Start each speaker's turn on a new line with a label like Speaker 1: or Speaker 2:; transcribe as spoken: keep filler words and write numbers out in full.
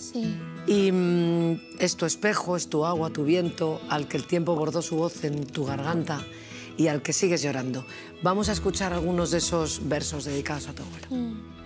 Speaker 1: Sí.
Speaker 2: Y mmm, es tu espejo, es tu agua, tu viento, al que el tiempo bordó su voz en tu garganta y al que sigues llorando. Vamos a escuchar algunos de esos versos dedicados a tu abuelo.
Speaker 1: Mm.